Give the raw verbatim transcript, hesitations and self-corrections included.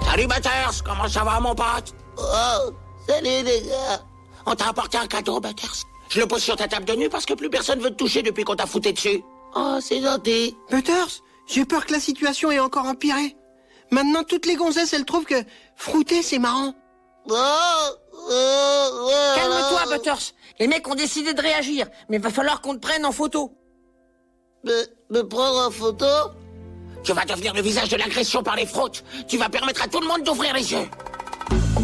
Salut Butters, comment ça va mon pote? Oh, salut les gars. On t'a apporté un cadeau Butters. Je le pose sur ta table de nuit parce que plus personne veut te toucher depuis qu'on t'a fouté dessus. Oh, c'est gentil. Butters, j'ai peur que la situation ait encore empiré. Maintenant, toutes les gonzesses, elles trouvent que frouter, c'est marrant. Oh, oh, oh, Calme-toi, oh. Butters. Les mecs ont décidé de réagir, mais va falloir qu'on te prenne en photo. Me, me prendre en photo? Tu vas devenir le visage de l'agression par les froutes. Tu vas permettre à tout le monde d'ouvrir les yeux.